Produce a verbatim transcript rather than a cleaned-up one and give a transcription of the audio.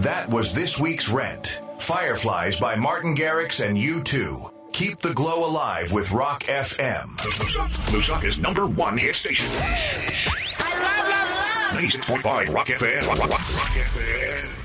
That was this week's Rent. Fireflies by Martin Garrix and U two. Keep the glow alive with Rock F M. Lusaka's number one hit station. I love, love, love. ninety-six point five Rock F M. Rock, Rock, Rock F M.